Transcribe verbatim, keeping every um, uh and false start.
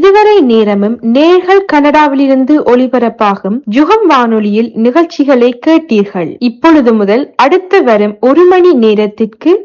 இதுவரை நேரமும் நேர்கள் கனடாவிலிருந்து ஒளிபரப்பாகும் யுகம் வானொலியில் நிகழ்ச்சிகளை கேட்டீர்கள். இப்பொழுது முதல் அடுத்து வரும் ஒரு மணி நேரத்திற்கு